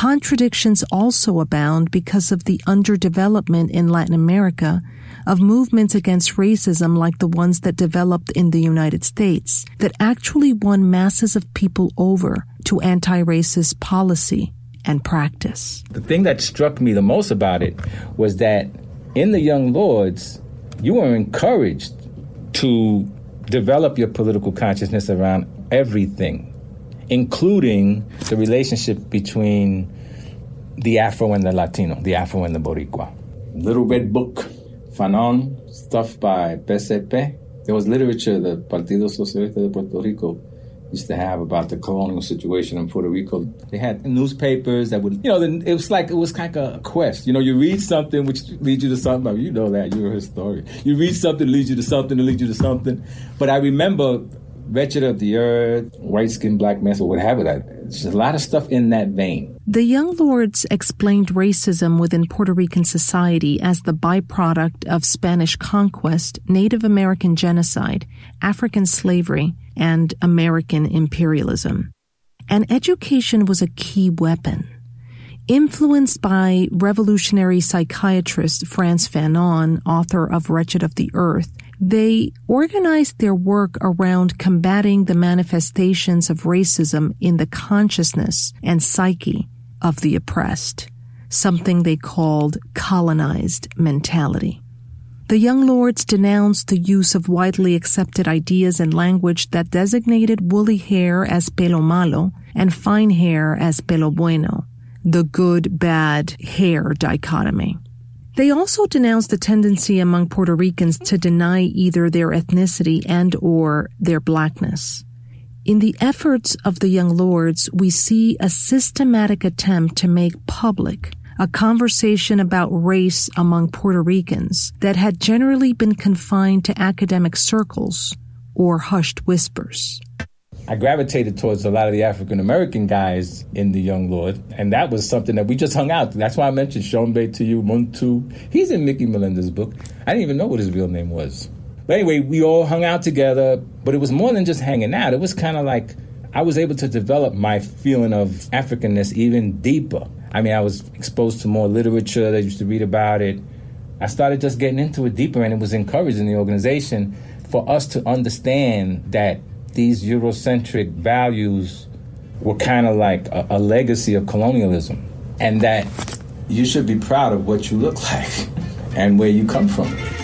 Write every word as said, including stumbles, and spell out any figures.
Contradictions also abound because of the underdevelopment in Latin America of movements against racism like the ones that developed in the United States that actually won masses of people over to anti-racist policy and practice. The thing that struck me the most about it was that in the Young Lords, you were encouraged to develop your political consciousness around everything, including the relationship between the Afro and the Latino, the Afro and the Boricua. Little Red Book, Fanon, stuff by P C P. There was literature the Partido Socialista de Puerto Rico used to have about the colonial situation in Puerto Rico. They had newspapers that would, you know, it was like, it was like a quest. You know, you read something which leads you to something. You know that, you're a historian. You read something that leads you to something that leads you to something. But I remember Wretched of the Earth, White Skin, Black Mess, or what have you. There's a lot of stuff in that vein. The Young Lords explained racism within Puerto Rican society as the byproduct of Spanish conquest, Native American genocide, African slavery, and American imperialism. And education was a key weapon. Influenced by revolutionary psychiatrist Frantz Fanon, author of Wretched of the Earth, they organized their work around combating the manifestations of racism in the consciousness and psyche of the oppressed, something they called colonized mentality. The Young Lords denounced the use of widely accepted ideas and language that designated woolly hair as pelo malo and fine hair as pelo bueno, the good-bad hair dichotomy. They also denounced the tendency among Puerto Ricans to deny either their ethnicity and or their blackness. In the efforts of the Young Lords, we see a systematic attempt to make public a conversation about race among Puerto Ricans that had generally been confined to academic circles or hushed whispers. I gravitated towards a lot of the African-American guys in the Young Lord, and that was something that we just hung out. That's why I mentioned Shombe to you, Muntu. He's in Mickey Melinda's book. I didn't even know what his real name was. But anyway, we all hung out together, but it was more than just hanging out. It was kind of like I was able to develop my feeling of Africanness even deeper. I mean, I was exposed to more literature. I used to read about it. I started just getting into it deeper, and it was encouraged in the organization for us to understand that these Eurocentric values were kind of like a, a legacy of colonialism, and that you should be proud of what you look like and where you come from.